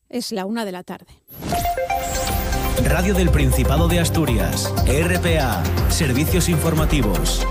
Es la 1:00 p.m. Radio del Principado de Asturias, RPA, Servicios Informativos.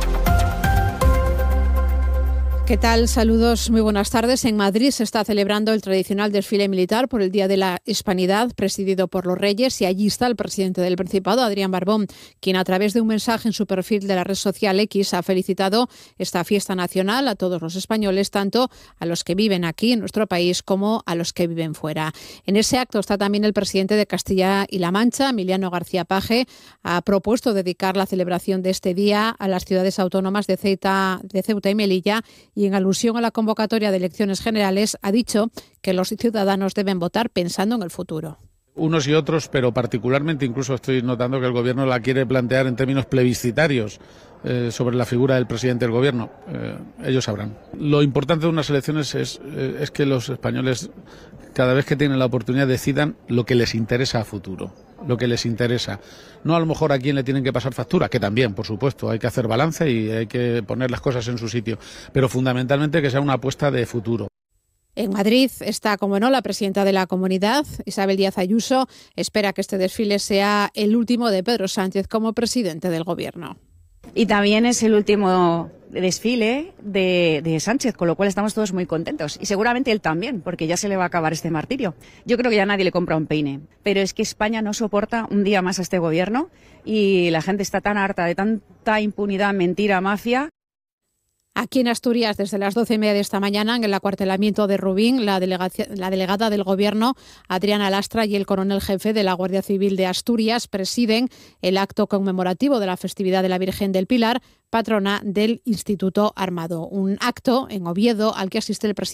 ¿Qué tal? Saludos, muy buenas tardes. En Madrid se está celebrando el tradicional desfile militar por el Día de la Hispanidad, presidido por los Reyes, y allí está el presidente del Principado, Adrián Barbón, quien a través de un mensaje en su perfil de la red social X ha felicitado esta fiesta nacional a todos los españoles, tanto a los que viven aquí en nuestro país como a los que viven fuera. En ese acto está también el presidente de Castilla y La Mancha, Emiliano García Paje. Ha propuesto dedicar la celebración de este día a las ciudades autónomas de Ceuta y Melilla, y en alusión a la convocatoria de elecciones generales ha dicho que los ciudadanos deben votar pensando en el futuro. Unos y otros, pero particularmente incluso estoy notando que el Gobierno la quiere plantear en términos plebiscitarios sobre la figura del presidente del Gobierno. Ellos sabrán. Lo importante de unas elecciones es que los españoles, cada vez que tienen la oportunidad, decidan lo que les interesa a futuro. Lo que les interesa. No a lo mejor a quién le tienen que pasar factura, que también, por supuesto, hay que hacer balance y hay que poner las cosas en su sitio, pero fundamentalmente que sea una apuesta de futuro. En Madrid está, como no, la presidenta de la Comunidad, Isabel Díaz Ayuso. Espera que este desfile sea el último de Pedro Sánchez como presidente del Gobierno. Y también es el último desfile de Sánchez, con lo cual estamos todos muy contentos. Y seguramente él también, porque ya se le va a acabar este martirio. Yo creo que ya nadie le compra un peine. Pero es que España no soporta un día más a este gobierno y la gente está tan harta de tanta impunidad, mentira, mafia. Aquí en Asturias, desde las 12:30 de esta mañana, en el acuartelamiento de Rubín, la delegada del Gobierno, Adriana Lastra, y el coronel jefe de la Guardia Civil de Asturias presiden el acto conmemorativo de la festividad de la Virgen del Pilar, patrona del Instituto Armado. Un acto en Oviedo al que asiste el presidente